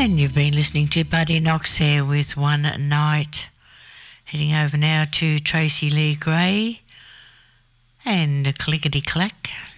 And you've been listening to Buddy Knox there with One Night. Heading over now to Tracy Lee Gray and a Clickety Clack.